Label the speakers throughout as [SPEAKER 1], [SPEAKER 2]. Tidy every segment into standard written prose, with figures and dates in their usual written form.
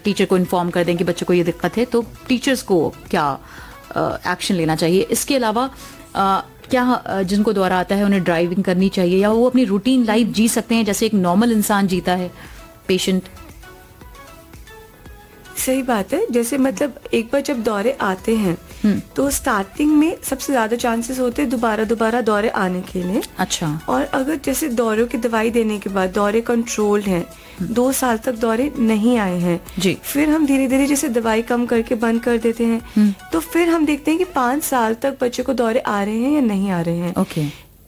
[SPEAKER 1] Teacher को inform कर दें कि बच्चे को ये दिक्कत है, तो टीचर्स को क्या एक्शन लेना चाहिए? इसके अलावा क्या जिनको दौरा आता है उन्हें ड्राइविंग करनी चाहिए, या वो अपनी रूटीन लाइफ जी सकते हैं जैसे एक नॉर्मल इंसान जीता है पेशेंट?
[SPEAKER 2] सही बात है। जैसे मतलब एक बार जब दौरे आते हैं तो स्टार्टिंग में सबसे ज्यादा चांसेस होते हैं दोबारा दौरे आने के लिए।
[SPEAKER 1] अच्छा।
[SPEAKER 2] और अगर जैसे दौरों की दवाई देने के बाद दौरे कंट्रोल्ड हैं, 2 साल तक दौरे नहीं आए हैं
[SPEAKER 1] जी,
[SPEAKER 2] फिर हम धीरे धीरे जैसे दवाई कम करके बंद कर देते हैं, तो फिर हम देखते हैं कि 5 साल तक बच्चे को दौरे आ रहे हैं या नहीं आ रहे हैं।
[SPEAKER 1] ओके।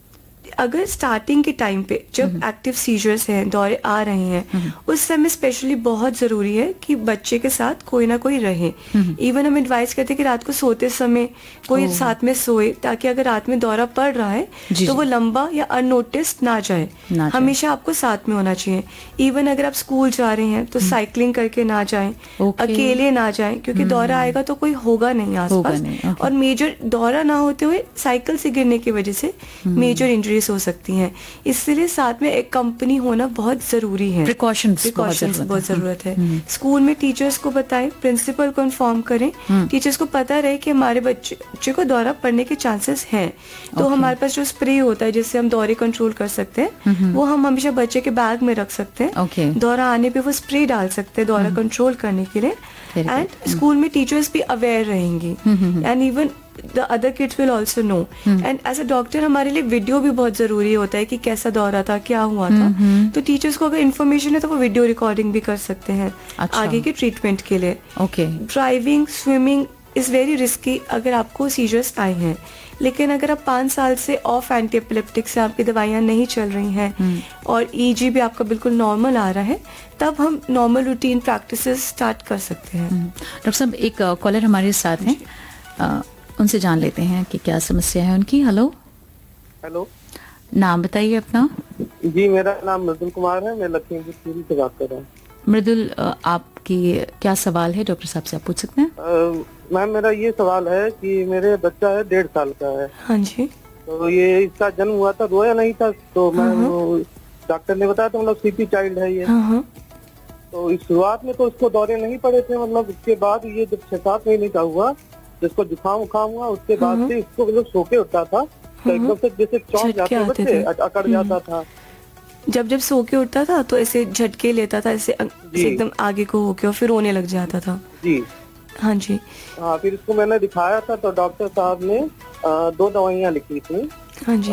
[SPEAKER 2] अगर स्टार्टिंग के टाइम पे जब एक्टिव सीजर्स हैं, दौरे आ रहे हैं, उस समय स्पेशली बहुत जरूरी है कि बच्चे के साथ कोई ना कोई रहे। इवन हम एडवाइस करते हैं कि रात को सोते समय कोई साथ में सोए, ताकि अगर रात में दौरा पड़ रहा है तो वो लंबा या अननोटिस्ड ना जाए। हमेशा आपको साथ में होना चाहिए। इवन अगर आप स्कूल जा रहे हैं तो साइकिलिंग करके ना जाएं, अकेले ना जाएं, क्योंकि दौरा आएगा तो कोई होगा नहीं आसपास। और मेजर दौरा ना होते हुए साइकिल से गिरने की वजह से मेजर इंजरी हो सकती हैं, इसलिए साथ में एक कंपनी होना बहुत जरूरी है।
[SPEAKER 1] प्रिकॉशंस
[SPEAKER 2] बहुत जरूरत है। स्कूल में टीचर्स को बताएं, प्रिंसिपल को इन्फॉर्म करें, टीचर्स को पता रहे कि हमारे बच्चे को दौरा पड़ने के चांसेस हैं। तो हमारे पास जो स्प्रे होता है जिससे हम दौरे कंट्रोल कर सकते हैं, वो हम हमेशा बच्चे के बैग में रख सकते हैं। दौरा आने पे वो स्प्रे डाल सकते हैं दौरा कंट्रोल करने के लिए। एंड स्कूल में टीचर्स भी अवेयर रहेंगी, and even the other kids will also know. And as a doctor हमारे लिए वीडियो भी बहुत जरूरी होता है कि कैसा दौरा था, क्या हुआ था। तो टीचर्स को अगर इन्फॉर्मेशन है तो वो वीडियो रिकॉर्डिंग भी कर सकते हैं आगे के ट्रीटमेंट के लिए। Driving, swimming is very risky अगर आपको सीजर्स आए हैं। लेकिन अगर आप 5 साल से ऑफ एंटी एपिलेप्टिक से आपकी दवाइयाँ नहीं चल रही हैं और ईजी भी आपका बिल्कुल नॉर्मल आ रहा है, तब हम नॉर्मल रूटीन प्रैक्टिसेस स्टार्ट कर सकते हैं।
[SPEAKER 1] डॉक्टर साहब, एक कॉलर हमारे साथ हैं, उनसे जान लेते हैं कि क्या समस्या है उनकी। हेलो।
[SPEAKER 3] हेलो,
[SPEAKER 1] नाम बताइए अपना।
[SPEAKER 3] जी, मेरा नाम मृदुल कुमार है, मैं लखीमपुर से बात कर रहा हूँ।
[SPEAKER 1] मृदुल, आपकी क्या सवाल है? डॉक्टर साहब से आप पूछ सकते हैं।
[SPEAKER 3] मैम, मेरा ये सवाल है कि मेरे बच्चा है 1.5 साल का है।
[SPEAKER 2] हाँ जी।
[SPEAKER 3] तो ये इसका जन्म हुआ था, रोया नहीं था, तो मैं डॉक्टर ने बताया तो मतलब सीपी चाइल्ड है ये। तो इस शुरुआत में तो उसको दौरे नहीं पड़े थे, मतलब उसके बाद ये जब 6-7 महीने का हुआ, जिसको जुकाम उखाम हुआ, उसके बाद से इसको मतलब सो के उठता था तो एकदम से जैसे चौंक जाते बच्चे, अकड़ जाता था।
[SPEAKER 2] जब सो के उठता था तो ऐसे झटके लेता था, ऐसे एकदम आगे को होके, और फिर रोने लग जाता था। जी हाँ जी।
[SPEAKER 3] हाँ, फिर इसको मैंने दिखाया था तो डॉक्टर साहब ने 2 दवाइयाँ लिखी थी।
[SPEAKER 2] हाँ जी।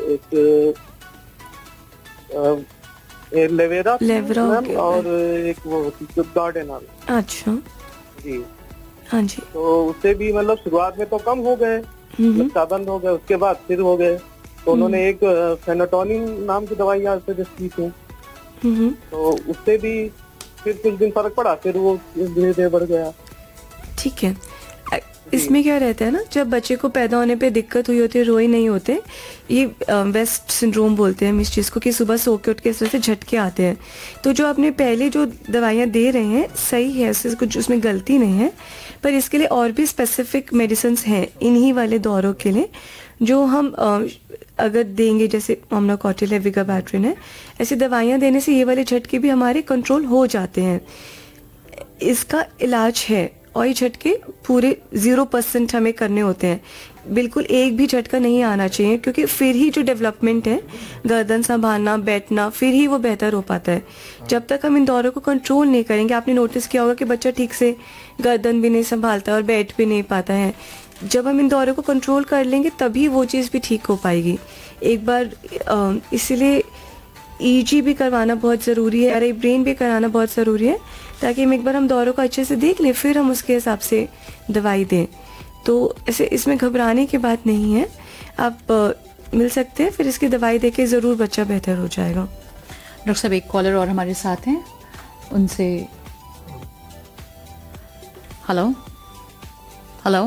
[SPEAKER 3] एक लेवेरा और एक वो गार्डेनॉल।
[SPEAKER 2] अच्छा
[SPEAKER 3] जी।
[SPEAKER 2] हाँ जी।
[SPEAKER 3] तो उससे भी मतलब शुरुआत में तो कम हो गए, बच्चा बंद हो गए, उसके बाद फिर हो गए। तो उन्होंने एक फेनाटोनिन नाम की दवाई सजेस्ट की थी, तो उससे भी फिर कुछ दिन फर्क पड़ा, फिर वो धीरे धीरे बढ़ गया।
[SPEAKER 2] ठीक है। इसमें क्या रहता है ना, जब बच्चे को पैदा होने पे दिक्कत हुई होती है, रोए नहीं होते, ये वेस्ट सिंड्रोम बोलते हैं हम इस चीज़ को, कि सुबह सो के उठ के इस तरह से झटके आते हैं। तो जो आपने पहले जो दवाइयाँ दे रहे हैं सही है, उससे कुछ उसमें गलती नहीं है, पर इसके लिए और भी स्पेसिफिक मेडिसिन हैं इन्हीं वाले दौरों के लिए, जो हम अगर देंगे, जैसे ऑमनाकॉटिल है, विगाबैट्रिन है, ऐसी दवाइयाँ देने से ये वाले झटके भी हमारे कंट्रोल हो जाते हैं। इसका इलाज है, और ये झटके पूरे 0% हमें करने होते हैं, बिल्कुल एक भी झटका नहीं आना चाहिए, क्योंकि फिर ही जो डेवलपमेंट है, गर्दन संभालना, बैठना, फिर ही वो बेहतर हो पाता है। जब तक हम इन दौरों को कंट्रोल नहीं करेंगे, आपने नोटिस किया होगा कि बच्चा ठीक से गर्दन भी नहीं संभालता और बैठ भी नहीं पाता है। जब हम इन दौरों को कंट्रोल कर लेंगे तभी वो चीज़ भी ठीक हो पाएगी। एक बार इसलिए ईजी भी करवाना बहुत ज़रूरी है, अरे ब्रेन भी कराना बहुत ज़रूरी है, ताकि हम एक बार हम दौरों को अच्छे से देख लें, फिर हम उसके हिसाब से दवाई दें। तो ऐसे इसमें घबराने की बात नहीं है, आप मिल सकते हैं, फिर इसकी दवाई देके ज़रूर बच्चा बेहतर हो जाएगा।
[SPEAKER 1] डॉक्टर साहब, एक कॉलर और हमारे साथ हैं, उनसे। Hello hello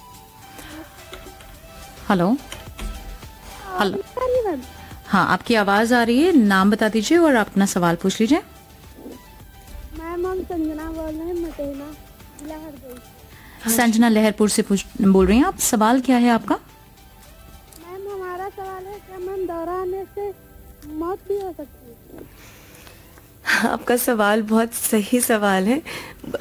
[SPEAKER 1] hello hello. हाँ, आपकी आवाज़ आ रही है, नाम बता दीजिए और अपना सवाल पूछ लीजिए।
[SPEAKER 4] मैम, हम संजना बोल रहे हैं, मटेना लहरपुर।
[SPEAKER 1] संजना लहरपुर से बोल रही हैं आप, सवाल क्या है आपका?
[SPEAKER 4] मैम, हमारा सवाल है कि मैम दौरा आने से मौत भी हो सकती है?
[SPEAKER 2] आपका सवाल बहुत सही सवाल है।